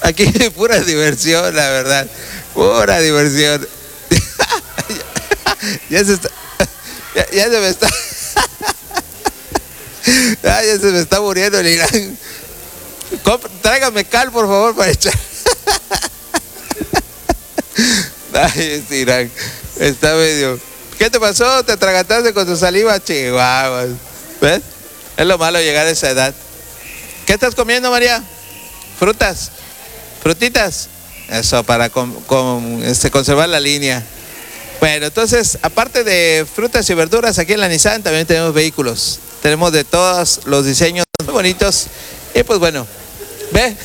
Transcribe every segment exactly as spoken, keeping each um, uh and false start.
Aquí pura diversión, la verdad. Pura diversión. Ya se está. Ya, ya se me está. Ya, ya se me está muriendo el Irán. Comp- Tráigame cal, por favor, para echar. Ay, este Irán. Está medio. ¿Qué te pasó? Te atragantaste con tu saliva, chihuahuas. ¿Ves? Es lo malo llegar a esa edad. ¿Qué estás comiendo, María? Frutas. Frutitas. Eso, para con, con, este, conservar la línea. Bueno, entonces, aparte de frutas y verduras, aquí en la Nissan también tenemos vehículos. Tenemos de todos los diseños muy bonitos. Y pues bueno, ve.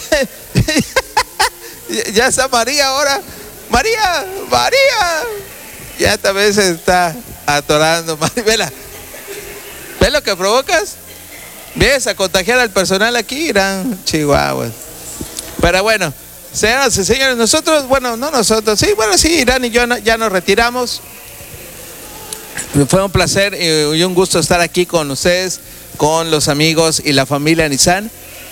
Ya está María ahora. María, María. Ya también se está atorando. Vela. ¿Ves lo que provocas? ¿Ves? A contagiar al personal aquí, irán chihuahuas. Pero bueno, señoras y señores, nosotros, bueno, no nosotros, sí, bueno, sí, Irán y yo no, ya nos retiramos. Fue un placer y un gusto estar aquí con ustedes, con los amigos y la familia Nissan,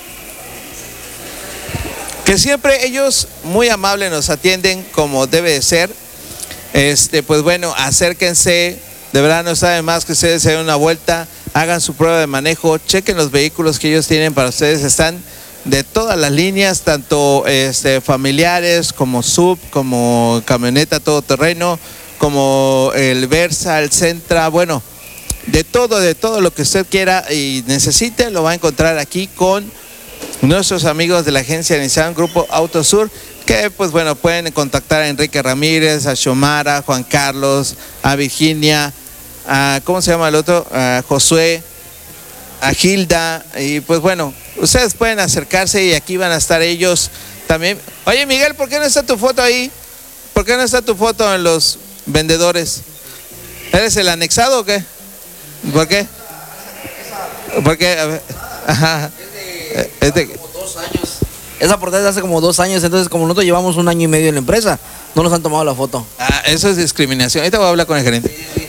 que siempre ellos muy amables nos atienden como debe de ser. Este, pues bueno, acérquense, de verdad no saben más que ustedes se den una vuelta, hagan su prueba de manejo, chequen los vehículos que ellos tienen para ustedes, están de todas las líneas, tanto este, familiares como sub, como camioneta todoterreno, como el Versa, el Sentra, bueno, de todo, de todo lo que usted quiera y necesite, lo va a encontrar aquí con nuestros amigos de la agencia Nissan Grupo Autosur, que pues bueno, pueden contactar a Enrique Ramírez, a Xiomara, a Juan Carlos, a Virginia, a, ¿cómo se llama el otro? A Josué, a Gilda, y pues bueno, ustedes pueden acercarse y aquí van a estar ellos también. Oye, Miguel, ¿por qué no está tu foto ahí? ¿Por qué no está tu foto en los vendedores? ¿Eres el anexado o qué? ¿Por qué? ¿Por qué? A ver. Ajá. Es de, hace como dos años. Esa portada es hace como dos años, entonces como nosotros llevamos un año y medio en la empresa, no nos han tomado la foto. Ah, eso es discriminación. Ahorita voy a hablar con el gerente. Sí,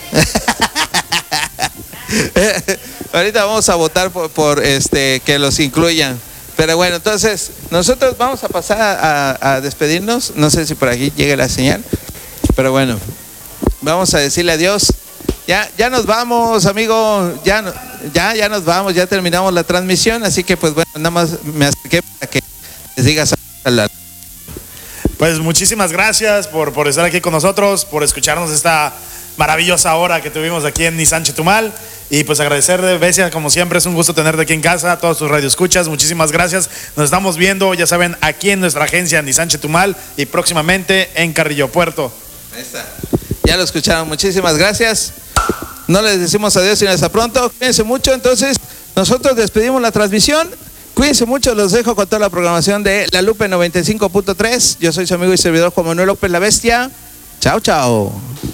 sí. Ahorita vamos a votar por, por este que los incluyan. Pero bueno, entonces nosotros vamos a pasar a, a, a despedirnos. No sé si por aquí llegue la señal, pero bueno, vamos a decirle adiós. Ya, ya nos vamos, amigo. Ya, ya, ya nos vamos. Ya terminamos la transmisión, así que pues bueno, nada más me acerqué para que les digas a la... Pues muchísimas gracias por, por estar aquí con nosotros, por escucharnos esta maravillosa hora que tuvimos aquí en Nissan Chetumal. Y pues agradecerle, Besia, como siempre, es un gusto tenerte aquí en casa, a todos tus radioescuchas, muchísimas gracias. Nos estamos viendo, ya saben, aquí en nuestra agencia Nissan Chetumal y próximamente en Carrillo Puerto. Ahí está. Ya lo escucharon, muchísimas gracias. No les decimos adiós sino hasta pronto. Cuídense mucho, entonces nosotros despedimos la transmisión. Cuídense mucho, los dejo con toda la programación de La Lupe noventa y cinco punto tres. Yo soy su amigo y servidor Juan Manuel López La Bestia. Chao, chao.